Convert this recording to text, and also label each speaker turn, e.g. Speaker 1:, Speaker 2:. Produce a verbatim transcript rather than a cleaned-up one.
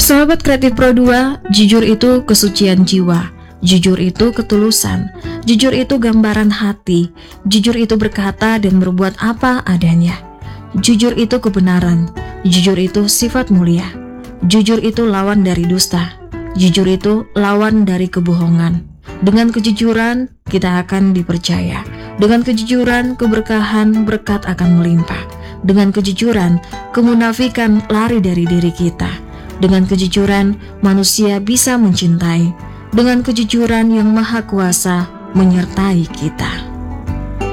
Speaker 1: Sahabat Kreatif Pro dua, jujur itu kesucian jiwa, jujur itu ketulusan, jujur itu gambaran hati, jujur itu berkata dan berbuat apa adanya. Jujur itu kebenaran, jujur itu sifat mulia, jujur itu lawan dari dusta, jujur itu lawan dari kebohongan. Dengan kejujuran kita akan dipercaya, dengan kejujuran keberkahan berkat akan melimpah, dengan kejujuran kemunafikan lari dari diri kita. Dengan kejujuran, manusia bisa mencintai. Dengan kejujuran yang maha kuasa menyertai kita.